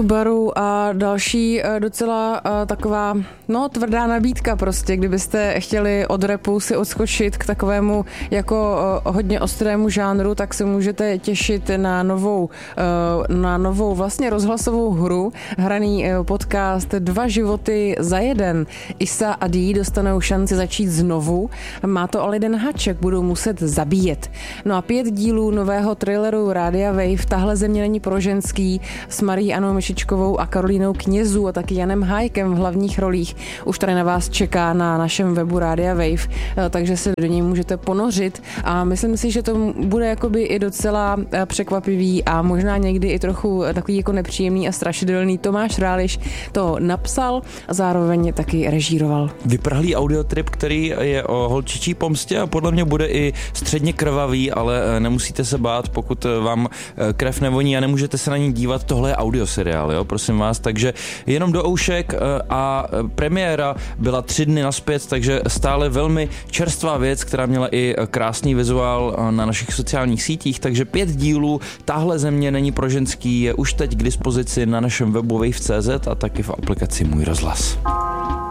Subaru a další docela taková, tvrdá nabídka prostě, kdybyste chtěli od rapu si odskočit k takovému jako hodně ostrému žánru, tak se můžete těšit na novou vlastně rozhlasovou hru, hraný podcast 2 životy za jeden. Isa a Dee dostanou šanci začít znovu, má to ale jeden haček, budou muset zabíjet. No a 5 dílů nového traileru Rádia Wave Tahle země není pro ženský s Marí Anou Myšičkovou a Karolínou Knězů a taky Janem Hájkem v hlavních rolích už tady na vás čeká na našem webu Rádia Wave, takže se do něj můžete ponořit a myslím si, že to bude jakoby i docela překvapivý a možná někdy i trochu takový jako nepříjemný a strašidelný. Tomáš Ráliš to napsal a zároveň taky režíroval. Vyprahlý audiotrip, který je o holčičí pomstě a podle mě bude i středně krvavý, ale nemusíte se bát, pokud vám krev nevoní a nemůžete se na ní dívat. Tohle je audioseriál, jo, prosím vás, takže jenom do oušek a premiéra byla 3 dny nazpět, takže stále velmi čerstvá věc, která měla i krásný vizuál na našich sociálních sítích, takže 5 dílů Tahle země není pro ženský je už teď k dispozici na našem webu wave.cz a taky v aplikaci Můj rozhlas.